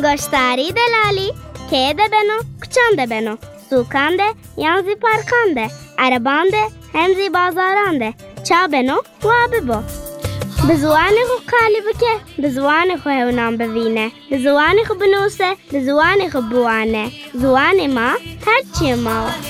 گشتاری دلالی که ده بنو کچان ده بنو سوکان ده یان زی پارکان ده عربان ده هم زی بازاران ده چا بنو و ببو به زبان خو کالی بکه به زبان خو هونام ببینه به زبان خو بنوسه به زبان خو بوانه زبان ما هرچی ما